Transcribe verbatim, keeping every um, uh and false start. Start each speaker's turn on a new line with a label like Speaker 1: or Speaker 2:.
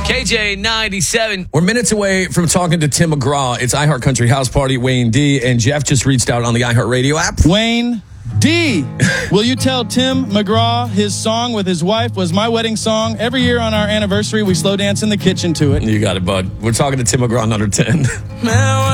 Speaker 1: K J ninety-seven.
Speaker 2: We're minutes away from talking to Tim McGraw. It's iHeart Country House Party, Wayne D. And Jeff just reached out on the iHeartRadio app.
Speaker 3: Wayne D, will you tell Tim McGraw his song with his wife was my wedding song? Every year on our anniversary, we slow dance in the kitchen to it.
Speaker 2: You got it, bud. We're talking to Tim McGraw, number ten.